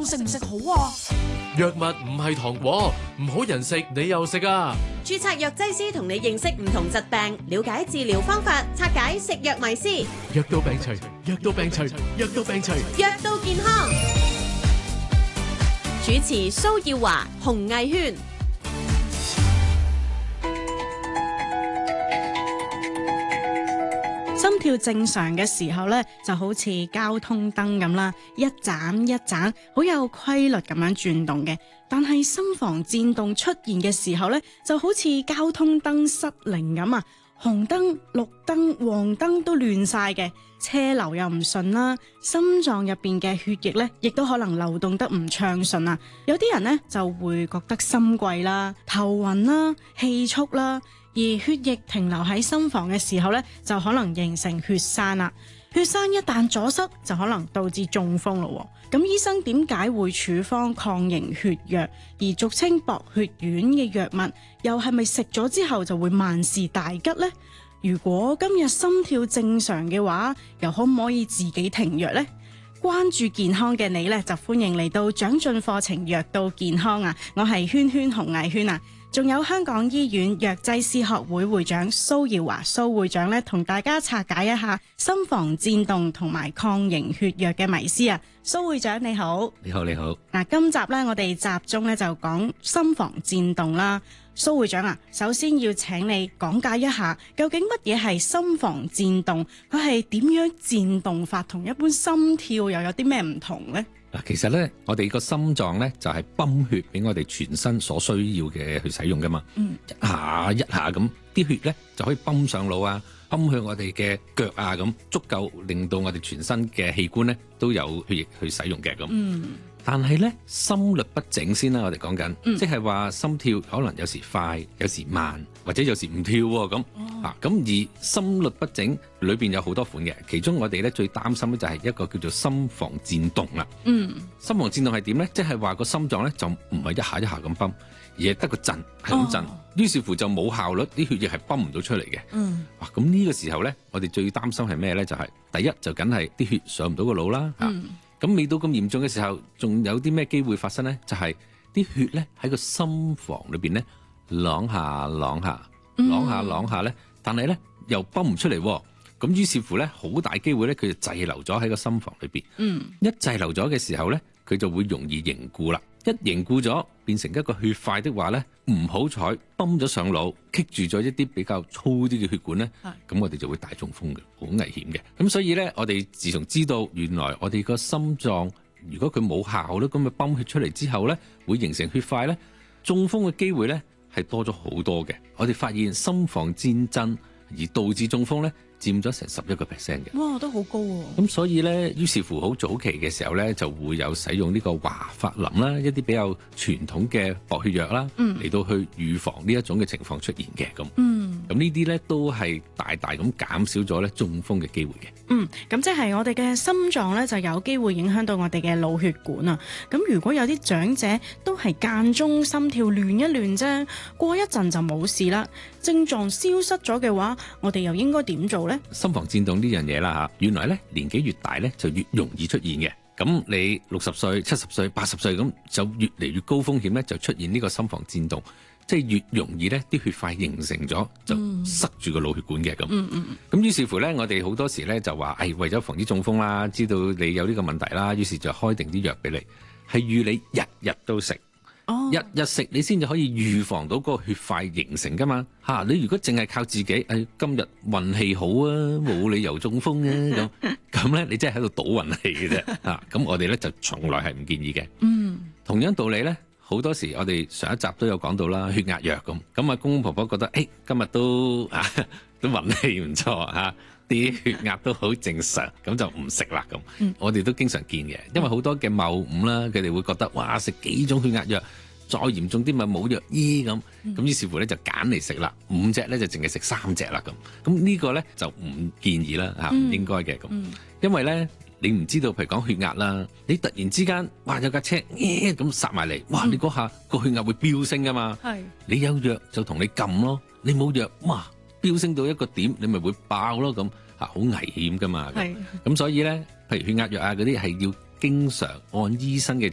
仲食唔食好啊？ 藥物唔係糖果，唔好人食你又食啊！ 註冊藥劑師同你認識唔同疾病，了解治療方法，拆解食藥迷思。 藥到病除，藥到病除，藥到病除， 藥到健康。主持蘇耀華、洪藝軒。 心跳正常嘅時候咧，就好似交通燈咁啦，一盞一盞，好有規律咁樣轉動嘅。但係心房顫動出現嘅時候咧，就好似交通燈失靈咁啊，紅燈、綠燈、黃燈都亂晒嘅，車流又唔順啦，心臟入邊嘅血液咧，亦都可能流動得唔暢順啊。有啲人咧就會覺得心悸啦、頭暈啦、氣促啦。而血液停留喺心房嘅時候咧，就可能形成血栓啦。血栓一旦阻塞，就可能導致中風咯。咁醫生點解會處方抗凝血藥，而俗稱薄血丸嘅藥物，又係咪食咗之後就會萬事大吉呢？如果今日心跳正常嘅話，又可唔可以自己停藥呢？關注健康嘅你咧，就歡迎嚟到長進課程藥到健康啊！我係圈洪藝軒啊！仲有香港醫院藥劑師學會會長蘇耀華蘇會長咧，同大家拆解一下心房顫動同埋抗凝血藥嘅迷思啊！蘇會長你好。 你好。 嗱，今集咧我哋集中咧就講心房顫動啦。蘇會長啊，首先要請你講解一下，究竟乜嘢係心房顫動？佢係點樣顫動法？同一般心跳又有啲咩唔同呢？ 嗱，其實咧，我哋個心臟咧就係泵血俾我哋全身所需要嘅去使用噶嘛。一下一下咁，啲血咧就可以泵上腦啊，泵向我哋嘅腳啊，咁足夠令到我哋全身嘅器官咧都有血液去使用嘅咁。但係咧，心律不整先啦，我哋講緊，即係話心跳可能有時快，有時慢，或者有時唔跳喎咁。咁而心律不整裏邊有好多款嘅，其中我哋咧最擔心咧就係一個叫做心房顫動啦。心房顫動係點咧？即係話個心臟咧就唔係一下一下咁泵，而係得個震，係咁震。於是乎就冇效率，啲血液係泵唔到出嚟嘅。咁呢個時候咧，我哋最擔心係咩咧？就係第一就梗係啲血上唔到個腦啦。咁未到咁嚴重嘅時候，仲有啲咩機會發生呢？就係啲血咧喺個心房裏邊咧啷下啷下啷下啷下咧，但係咧又泵唔出嚟。咁於是乎咧，好大機會咧，佢就滯留咗喺個心房裏邊。一滯留咗嘅時候咧，佢就會容易凝固啦。一凝固咗，變成一個血塊的話咧，唔好彩泵咗上腦，棘住咗一啲比較粗啲嘅血管咧，咁我哋就會大中風嘅，好危險嘅。咁所以咧，我哋自從知道原來我哋個心臟如果佢冇效咧，咁咪泵血出嚟之後咧，會形成血塊咧，中風嘅機會咧係多咗好多嘅。我哋發現心房顫震而導致中風咧，佔咗成11%嘅。 哇，都好高喎！ 咁所以咧，於是乎好早期嘅時候咧，就會有使用呢個華法林啦，一啲比較傳統嘅薄血藥啦，嚟到去預防呢一種嘅情況出現嘅咁。咁呢啲咧都係大大咁減少咗咧中風嘅機會嘅。 咁即係我哋嘅心臟咧就有機會影響到我哋嘅腦血管啊。咁如果有啲長者都係間中心跳亂一亂啫，過一陣就冇事啦，症狀消失咗嘅話，我哋又應該點做呢？ 心房顫動呢樣嘢啦嚇，原來咧年紀越大咧就越容易出現嘅。咁你60歲、70歲、80歲咁就越嚟越高風險咧，就出現呢個心房顫動，即係越容易咧啲血塊形成咗就塞住個腦血管嘅咁。咁於是乎咧，我哋好多時咧就話，為咗防止中風啦，知道你有呢個問題啦，於是就開定啲藥俾你，係預你日日都食。日日食你先至可以預防到嗰個血塊形成噶嘛。你如果淨係靠自己，今日運氣好啊，冇理由中風啊咁咧，你真係喺度賭運氣嘅啫。咁我哋咧就從來係唔建議嘅。同樣道理咧，好多時我哋上一集都有講到啦，血壓藥咁啊，公公婆婆覺得今日都運氣唔錯啲血壓都好正常，咁就唔食啦咁。我哋都經常見嘅，因為好多嘅謬誤啦，佢哋會覺得哇，食幾種血壓藥，再嚴重啲咪冇藥醫咁。咁於是乎咧就揀嚟食啦，5隻咧就淨係食3隻啦咁。咁呢個咧就唔建議啦，唔應該嘅咁。因為咧你唔知道，譬如講血壓啦，你突然之間哇有架車咁殺埋嚟，哇你嗰下個血壓會飆升噶嘛。你有藥就同你撳咯，你冇藥哇飆升到一個點，你咪會爆咯咁，好危險噶嘛。咁所以咧，譬如血壓藥啊嗰啲係要經常按醫生嘅